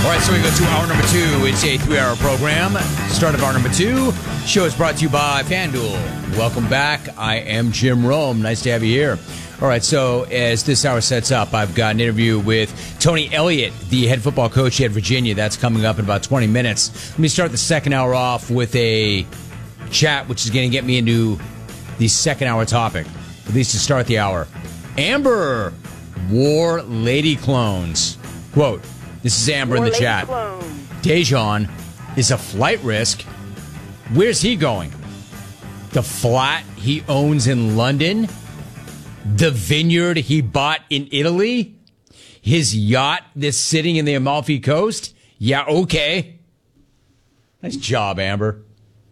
All right, so we go to hour number 2. It's a 3-hour program. Start of hour number 2. Show is brought to you by FanDuel. Welcome back. I am Jim Rome. Nice to have you here. All right, so as this hour sets up, I've got an interview with Tony Elliott, the head football coach at Virginia. That's coming up in about 20 minutes. Let me start the second hour off with a chat, which is going to get me into the second hour topic, at least to start the hour. Amber wore lady clones. Quote, this is Amber in the chat. Dejan is a flight risk. Where's he going? The flat he owns in London? The vineyard he bought in Italy? His yacht that's sitting in the Amalfi Coast? Yeah, okay. Nice job, Amber.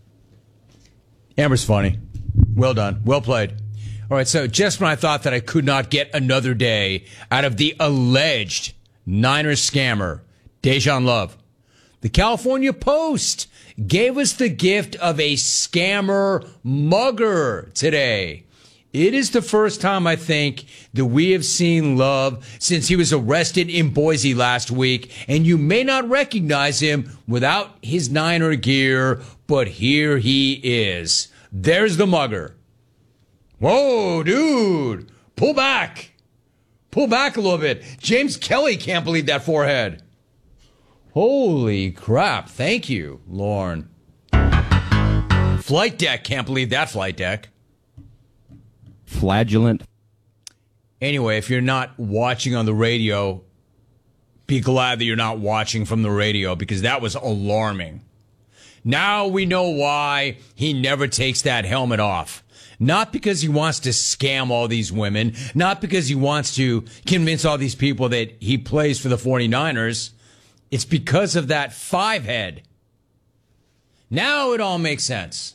Amber's funny. Well done. Well played. All right, so just when I thought that I could not get another day out of the alleged Niners scammer, Dejan Love, the California Post gave us the gift of a scammer mugger today. It is the first time, I think, that we have seen Love since he was arrested in Boise last week, and you may not recognize him without his Niner gear, but here he is. There's the mugger. Whoa, dude, pull back. Pull back a little bit. James Kelly can't believe that forehead. Holy crap. Thank you, Lauren. Flight deck can't believe that flight deck. Flagellant. Anyway, if you're not watching on the radio, be glad that you're not watching from the radio because that was alarming. Now we know why he never takes that helmet off. Not because he wants to scam all these women, not because he wants to convince all these people that he plays for the 49ers. It's because of that 5 head. Now it all makes sense.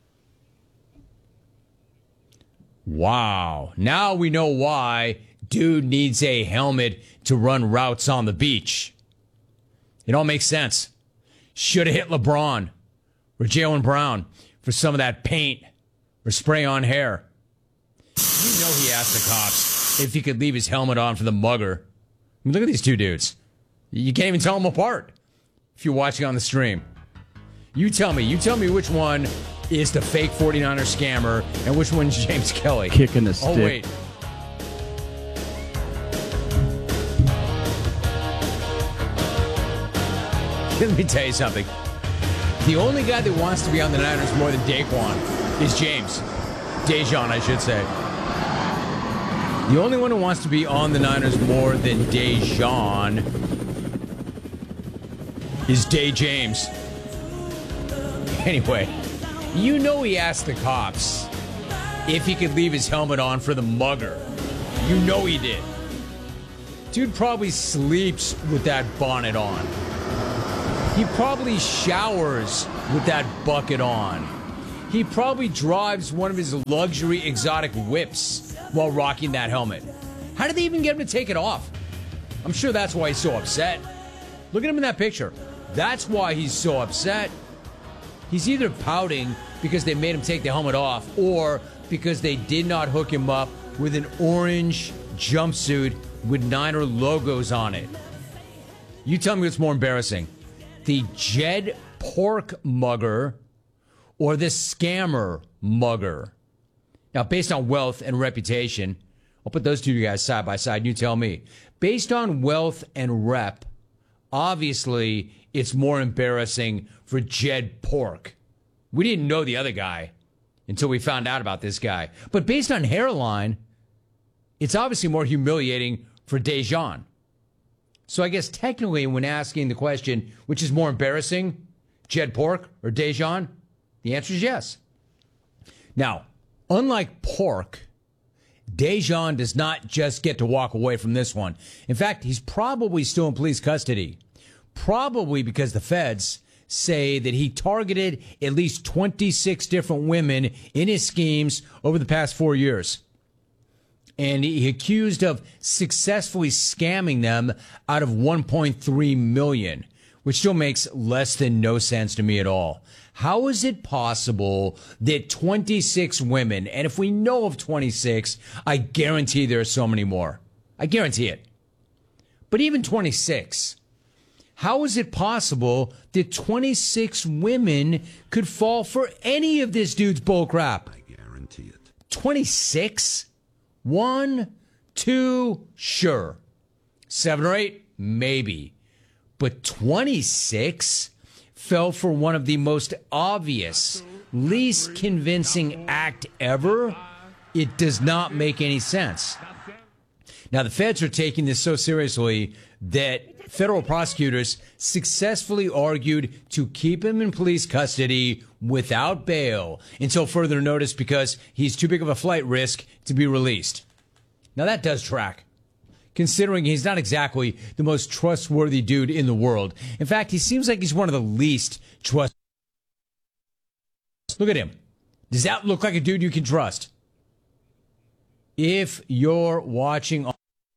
Wow. Now we know why dude needs a helmet to run routes on the beach. It all makes sense. Should have hit LeBron or Jaylen Brown for some of that paint or spray on hair. You know he asked the cops if he could leave his helmet on for the mugger. I mean, look at these two dudes. You can't even tell them apart if you're watching on the stream. You tell me which one is the fake 49er scammer and which one's James Kelly. Kicking the stick. Oh, wait. Let me tell you something. The only guy that wants to be on the Niners more than Daquan is James. Dejan, I should say. The only one who wants to be on the Niners more than Dejan is Day James. Anyway, you know he asked the cops if he could leave his helmet on for the mugger. You know he did. Dude probably sleeps with that bonnet on. He probably showers with that bucket on. He probably drives one of his luxury exotic whips while rocking that helmet. How did they even get him to take it off? I'm sure that's why he's so upset. Look at him in that picture. That's why he's so upset. He's either pouting because they made him take the helmet off or because they did not hook him up with an orange jumpsuit with Niner logos on it. You tell me what's more embarrassing. The Jed Pork mugger or the scammer mugger? Now, based on wealth and reputation, I'll put those two guys side by side. You tell me. Based on wealth and rep, obviously, it's more embarrassing for Jed Pork. We didn't know the other guy until we found out about this guy. But based on hairline, it's obviously more humiliating for Dejan. So I guess technically when asking the question, which is more embarrassing, Jed Pork or Dejan, the answer is yes. Now, unlike Pork, Dejan does not just get to walk away from this one. In fact, he's probably still in police custody. Probably because the feds say that he targeted at least 26 different women in his schemes over the past 4 years. And he accused of successfully scamming them out of $1.3 million, which still makes less than no sense to me at all. How is it possible that 26 women, and if we know of 26, I guarantee there are so many more. I guarantee it. But even 26, How is it possible that 26 women could fall for any of this dude's bullcrap? I guarantee it. 26? 1, 2, sure. 7 or 8, maybe. But 26 fell for one of the most obvious, least convincing act ever? It does not make any sense. Now, the feds are taking this so seriously that federal prosecutors successfully argued to keep him in police custody without bail until further notice because he's too big of a flight risk to be released. Now, that does track, considering he's not exactly the most trustworthy dude in the world. In fact, he seems like he's one of the least trustworthy. Look at him. Does that look like a dude you can trust? If you're watching,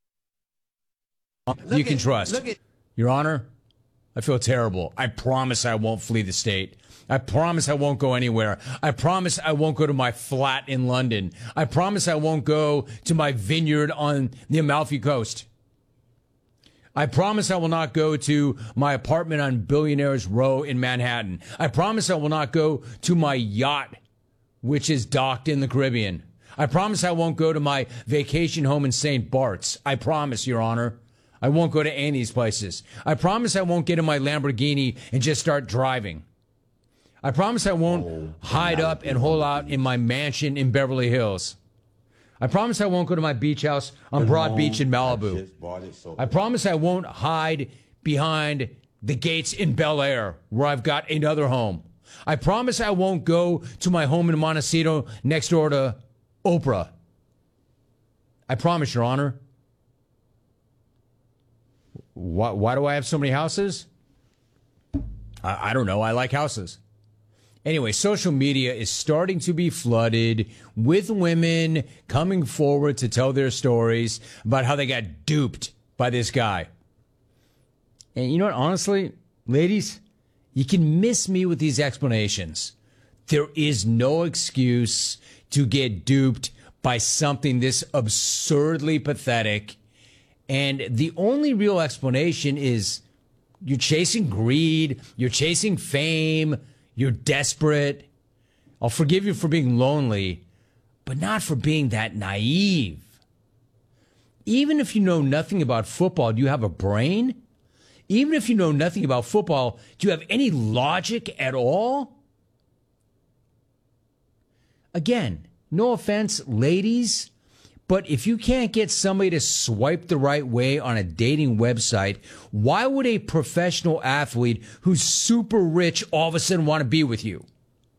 you can trust. Your Honor, I feel terrible. I promise I won't flee the state. I promise I won't go anywhere. I promise I won't go to my flat in London. I promise I won't go to my vineyard on the Amalfi Coast. I promise I will not go to my apartment on Billionaires Row in Manhattan. I promise I will not go to my yacht, which is docked in the Caribbean. I promise I won't go to my vacation home in St. Bart's. I promise, Your Honor. I won't go to Annie's places. I promise I won't get in my Lamborghini and just start driving. I promise I won't hide up and hole out in my mansion in Beverly Hills. I promise I won't go to my beach house on Broad Beach in Malibu. I promise I won't hide behind the gates in Bel Air, where I've got another home. I promise I won't go to my home in Montecito next door to Oprah. I promise, Your Honor. Why do I have so many houses? I don't know. I like houses. Anyway, social media is starting to be flooded with women coming forward to tell their stories about how they got duped by this guy. And you know what? Honestly, ladies, you can miss me with these explanations. There is no excuse to get duped by something this absurdly pathetic. And the only real explanation is you're chasing greed, you're chasing fame, you're desperate. I'll forgive you for being lonely, but not for being that naive. Even if you know nothing about football, do you have a brain? Even if you know nothing about football, do you have any logic at all? Again, no offense, ladies, but if you can't get somebody to swipe the right way on a dating website, why would a professional athlete who's super rich all of a sudden want to be with you?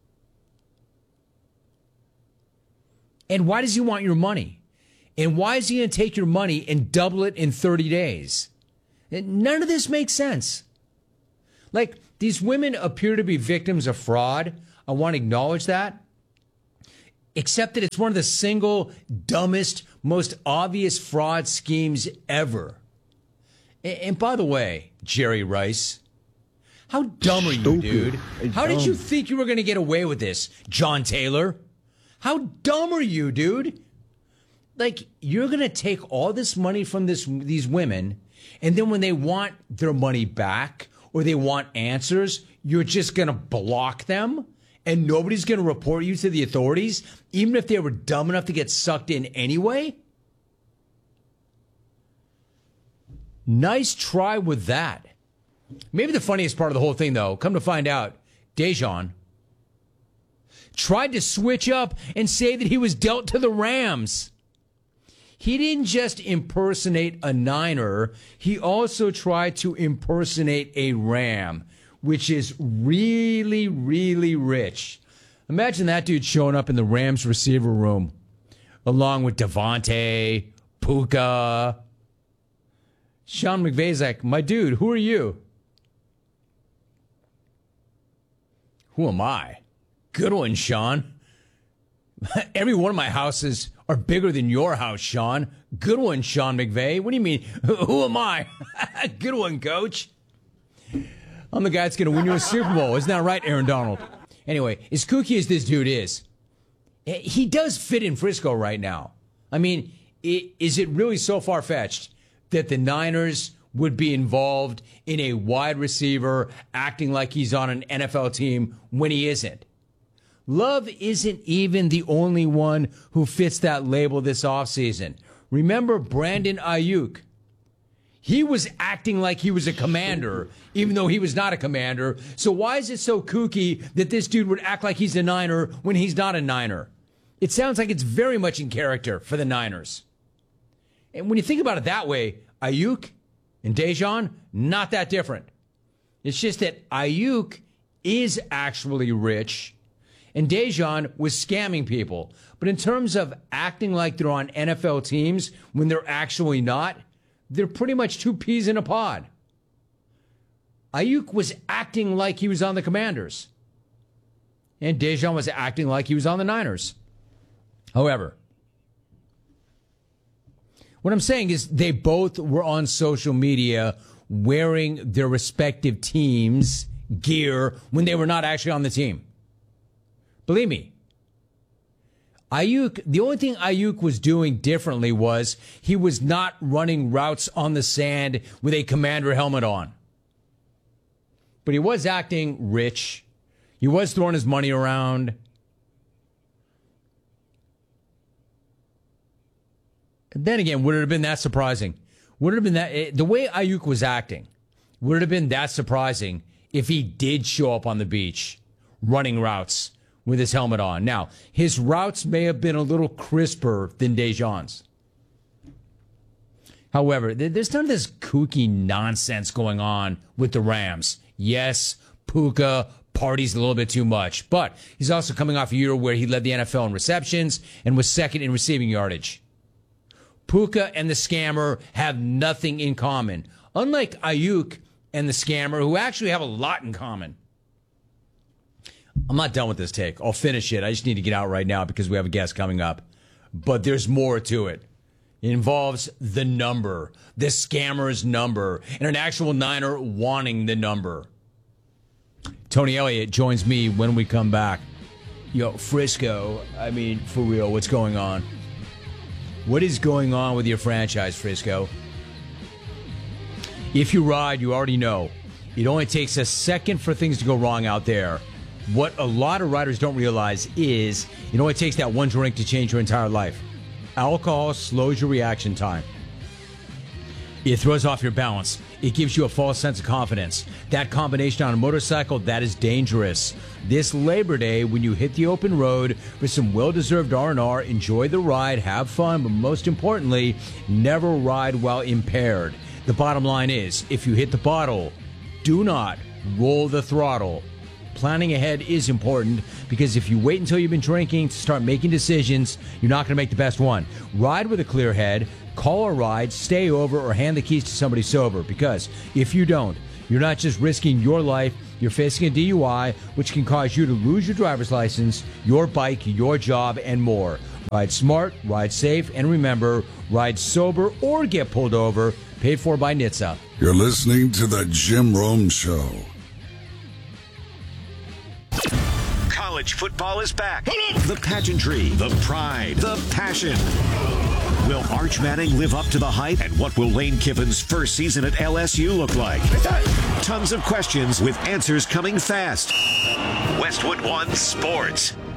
And why does he want your money? And why is he going to take your money and double it in 30 days? And none of this makes sense. Like, these women appear to be victims of fraud. I want to acknowledge that. Except that it's one of the single dumbest, most obvious fraud schemes ever. And by the way, Jerry Rice, how dumb are you, dude? How did you think you were going to get away with this, John Taylor? How dumb are you, dude? Like, you're going to take all this money from these women, and then when they want their money back or they want answers, you're just going to block them? And nobody's going to report you to the authorities, even if they were dumb enough to get sucked in anyway? Nice try with that. Maybe the funniest part of the whole thing, though, come to find out, Dejan tried to switch up and say that he was dealt to the Rams. He didn't just impersonate a Niner, he also tried to impersonate a Ram, which is really, really rich. Imagine that dude showing up in the Rams receiver room, along with Devontae, Puka. Sean McVay's like, my dude, who are you? Who am I? Good one, Sean. Every one of my houses are bigger than your house, Sean. Good one, Sean McVay. What do you mean? Who am I? Good one, coach. I'm the guy that's going to win you a Super Bowl. Isn't that right, Aaron Donald? Anyway, as kooky as this dude is, he does fit in Frisco right now. I mean, is it really so far-fetched that the Niners would be involved in a wide receiver acting like he's on an NFL team when he isn't. Love isn't even the only one who fits that label this offseason. Remember Brandon Ayuk? He was acting like he was a commander, even though he was not a commander. So why is it so kooky that this dude would act like he's a Niner when he's not a Niner? It sounds like it's very much in character for the Niners. And when you think about it that way, Ayuk and Dejon, not that different. It's just that Ayuk is actually rich and Dejon was scamming people. But in terms of acting like they're on NFL teams when they're actually not, they're pretty much two peas in a pod. Ayuk was acting like he was on the Commanders. And Dejon was acting like he was on the Niners. However, what I'm saying is they both were on social media wearing their respective teams' gear when they were not actually on the team. Believe me, Ayuk, the only thing Ayuk was doing differently was he was not running routes on the sand with a Commander helmet on. But he was acting rich. He was throwing his money around. And then again, would it have been that surprising? Would it have been that, the way Ayuk was acting, would it have been that surprising if he did show up on the beach running routes with his helmet on? Now, his routes may have been a little crisper than Dejon's. However, there's none of this kooky nonsense going on with the Rams. Yes, Puka parties a little bit too much, but he's also coming off a year where he led the NFL in receptions and was second in receiving yardage. Puka and the scammer have nothing in common, unlike Ayuk and the scammer, who actually have a lot in common. I'm not done with this take. I'll finish it. I just need to get out right now because we have a guest coming up. But there's more to it. It involves the number, the scammer's number, and an actual Niner wanting the number. Tony Elliott joins me when we come back. Yo, Frisco, I mean, for real, what's going on? What is going on with your franchise, Frisco? If you ride, you already know. It only takes a second for things to go wrong out there. What a lot of riders don't realize is it only takes that one drink to change your entire life. Alcohol slows your reaction time. It throws off your balance. It gives you a false sense of confidence. That combination on a motorcycle, that is dangerous. This Labor Day, when you hit the open road for some well-deserved R&R, enjoy the ride, have fun, but most importantly, never ride while impaired. The bottom line is, if you hit the bottle, do not roll the throttle. Planning ahead is important because if you wait until you've been drinking to start making decisions, you're not going to make the best one. Ride with a clear head, call a ride, stay over, or hand the keys to somebody sober, because if you don't, you're not just risking your life, you're facing a DUI, which can cause you to lose your driver's license, your bike, your job, and more. Ride smart, ride safe, and remember, ride sober or get pulled over. Paid for by NHTSA. You're listening to The Jim Rome Show. College football is back. The pageantry, the pride, the passion. Will Arch Manning live up to the hype? And what will Lane Kiffin's first season at LSU look like? Tons of questions with answers coming fast. Westwood One Sports.